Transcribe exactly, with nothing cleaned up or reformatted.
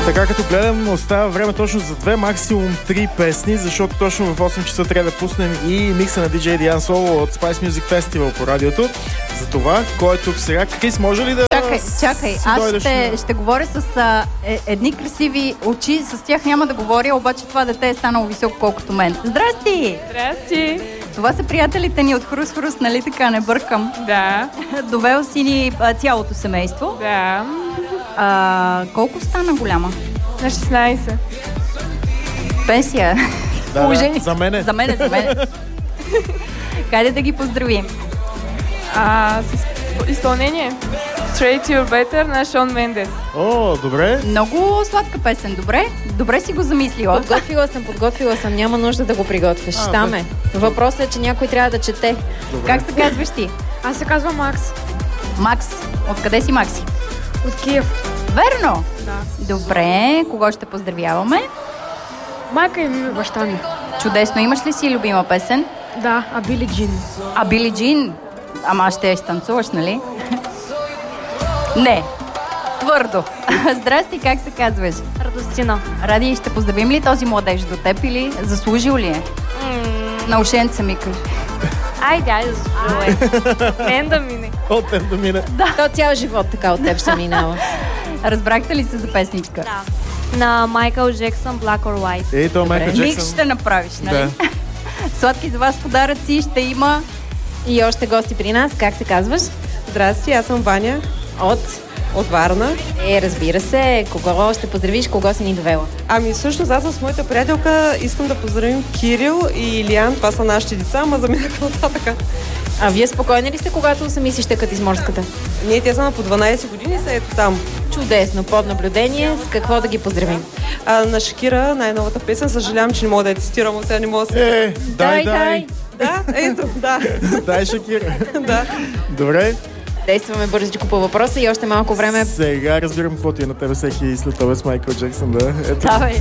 Така като гледам, остава време точно за две, максимум три песни, защото точно в осем часа трябва да пуснем и микса на диджей Диан Соло от Spice Music Festival по радиото. За това, кой е тук сега? Крис, може ли да... Чакай, чакай, аз ще, на... ще говоря с а, е, едни красиви очи, с тях няма да говоря, обаче това дете е станало високо колкото мен. Здрасти! Здрасти! Това са приятелите ни от Хрус-Хрус, нали така, не бъркам? Да. Довел си ни а, цялото семейство. Да. А, колко стана голяма? На шестнайсет. Пенсия. Да, да, за мене. За мене, за мене. Хайде да ги поздравим. А, с изпълнение Straight You're Better на Шон Мендес. О, добре. Много сладка песен, добре. Добре си го замислила. Подготвила съм, подготвила съм. Няма нужда да го приготвяш. А, там е. Въпросът е, че някой трябва да чете. Добре. Как се казваш ти? Аз се казвам Макс. Макс. Откъде си, Макси? От Киев. Верно? Да. Добре. Кого ще поздравяваме? Майка и ми, баща ми. Чудесно. Имаш ли си любима песен? Да, а Били Джин. А Били Джин? Ама ще танцуваш, нали? Не. Твърдо. Здрасти, как се казваш? Радостина. Ради, ще поздравим ли този младеж до теб или заслужил ли е? Mm. На ушенца ми кажи. Айде, айде, заслужил е. Мен да мине. От теб да мине. Да. То цял живот така от теб се минава. Разбрахте ли се за песничка? Да. На Майкъл Джексън, Black or White. Ей, то Майкъл Джексън. Микс ще направиш, нали? Да. Сладки за вас подаръци ще има. И още гости при нас. Как се казваш? Здрасти, аз съм Ваня. От? От Варна. Е, разбира се. Кого ще поздравиш, кого си ни довела? Ами всъщност аз с моята приятелка искам да поздравим Кирил и Илиан. Това са нашите деца, ама заминаха нататък. А вие спокойни ли сте, когато сами си щекат изморската? Ние те са на по дванайсет години, са ето там. Чудесно, под наблюдение. С какво да ги поздравим? А, на Шакира, най-новата песен, съжалявам, че не мога да я цитирам, сега не мога да се... Е, дай, дай. Да, ето, да. Дай, Шакира. Да. Добре. Действаме бързичко по въпроса и още малко време. Сега разбирам какво ти е на тебе всеки след това с Майкъл Джексън, да. Ето. Давай.